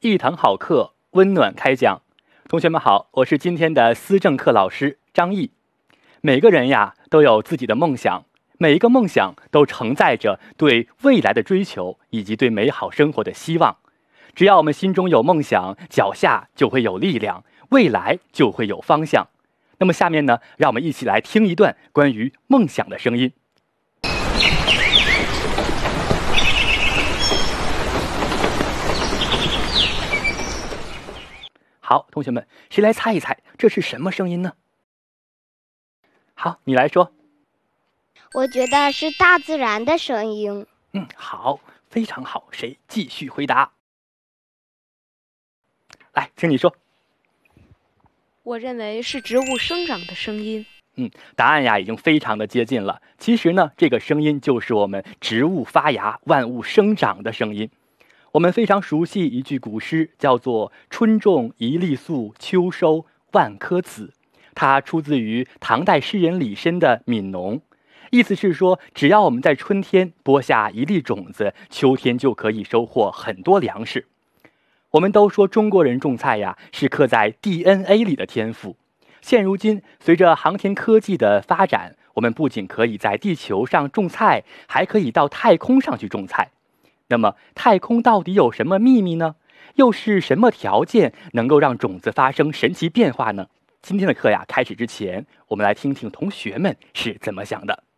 一堂好课，温暖开讲。同学们好，我是今天的思政课老师张毅。每个人呀都有自己的梦想，每一个梦想都承载着对未来的追求以及对美好生活的希望。只要我们心中有梦想，脚下就会有力量，未来就会有方向。那么下面呢，让我们一起来听一段关于梦想的声音。好，同学们，谁来猜一猜这是什么声音呢？好，你来说。 我觉得是大自然的声音。 好，非常好。谁继续回答？来，请你说。 我认为是植物生长的声音。 答案呀已经非常的接近了。其实呢，这个声音就是我们植物发芽、万物生长的声音。我们非常熟悉一句古诗，叫做“春种一粒粟，秋收万颗子”。它出自于唐代诗人李绅的《悯农》，意思是说，只要我们在春天播下一粒种子，秋天就可以收获很多粮食。我们都说中国人种菜呀，是刻在 DNA 里的天赋。现如今，随着航天科技的发展，我们不仅可以在地球上种菜，还可以到太空上去种菜。那么，太空到底有什么秘密呢？又是什么条件能够让种子发生神奇变化呢？今天的课呀，开始之前，我们来听听同学们是怎么想的。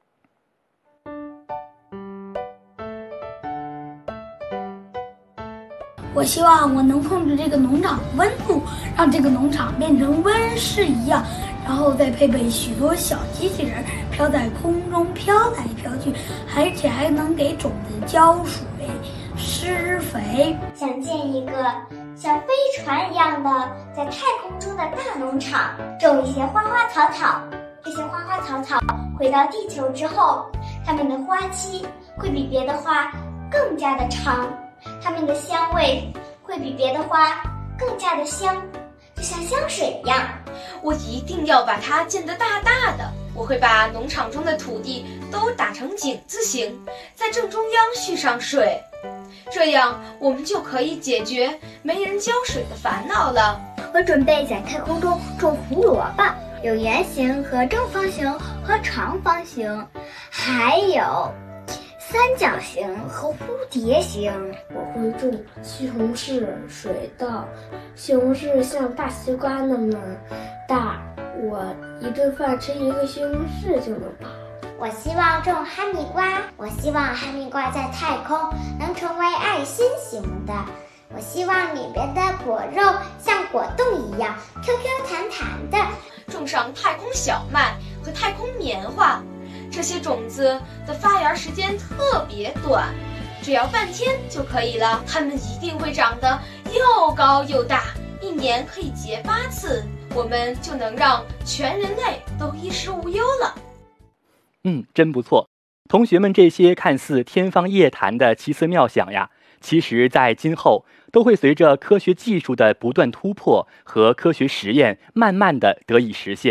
我希望我能控制这个农场温度，让这个农场变成温室一样，然后再配备许多小机器人飘在空中飘来飘去，而且还能给种子浇水、施肥。 想建一个像飞船一样的在太空中的大农场，种一些花花草草。这些花花草草回到地球之后，它们的花期会比别的花更加的长，它们的香味会比别的花更加的香，就像香水一样。 我一定要把它建得大大的。我会把农场中的土地都打成井字形，在正中央蓄上水，这样我们就可以解决没人浇水的烦恼了。 我准备在太空中种胡萝卜，有圆形和正方形和长方形，还有三角形和蝴蝶形。 我会种西红柿、水稻。西红柿像大西瓜那么大，我一顿饭吃一个西红柿就能饱。 我希望种哈密瓜，我希望哈密瓜在太空能成为爱心型的。我希望里边的果肉像果冻一样 QQ 弹弹的。 种上太空小麦和太空棉花，这些种子的发芽时间特别短，只要半天就可以了。它们一定会长得又高又大，一年可以结8次，我们就能让全人类都衣食无忧了。 真不错。同学们这些看似天方夜谭的奇思妙想呀，其实在今后都会随着科学技术的不断突破和科学实验，慢慢的得以实现。